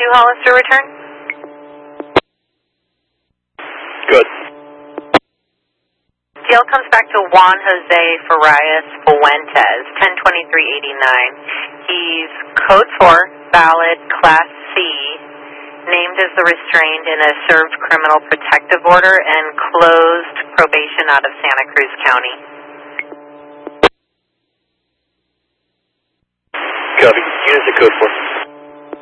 Hollister return? Good. DL comes back to Juan Jose Farias Fuentes, 102389. He's code 4, valid, class C, named as the restrained in a served criminal protective order and closed probation out of Santa Cruz County. Copy. Units at code 4.